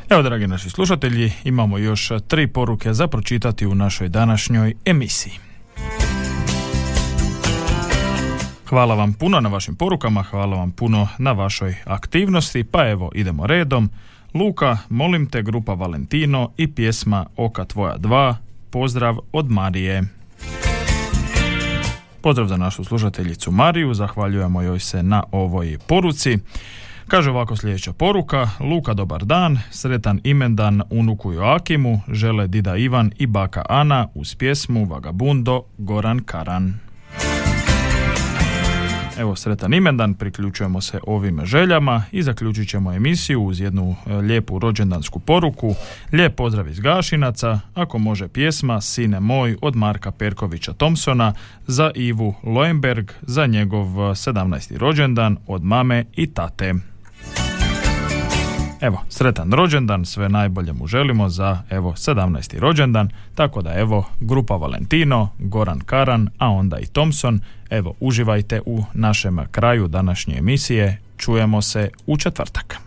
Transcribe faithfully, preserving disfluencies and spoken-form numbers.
Evo, dragi naši slušatelji, imamo još tri poruke za pročitati u našoj današnjoj emisiji. Hvala vam puno na vašim porukama, hvala vam puno na vašoj aktivnosti, pa evo idemo redom. Luka, molim te, grupa Valentino i pjesma Oka tvoja dva, pozdrav od Marije. Pozdrav za našu slušateljicu Mariju, zahvaljujemo joj se na ovoj poruci. Kaže ovako sljedeća poruka: Luka, dobar dan, sretan imendan unuku Joakimu, žele dida Ivan i baka Ana uz pjesmu Vagabundo Goran Karan. Evo, sretan imendan, priključujemo se ovim željama i zaključit ćemo emisiju uz jednu lijepu rođendansku poruku. Lijep pozdrav iz Gašinaca, ako može pjesma Sine moj od Marka Perkovića Thompsona za Ivu Loenberg za njegov sedamnaesti rođendan od mame i tate. Evo, sretan rođendan, sve najbolje mu želimo za evo sedamnaesti rođendan, tako da evo grupa Valentino, Goran Karan, a onda i Thompson. Evo, uživajte u našem kraju današnje emisije, čujemo se u četvrtak.